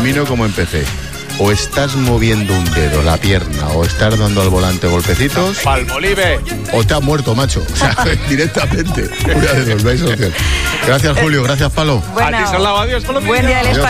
termino como empecé. O estás moviendo un dedo, la pierna, o estás dando al volante golpecitos. Palmolive. O te has muerto, macho. O sea, directamente. Una de dos, no hay solución. Gracias, Julio. Gracias, Palo. A ti, Salado. Adiós, Palomino. Buen día del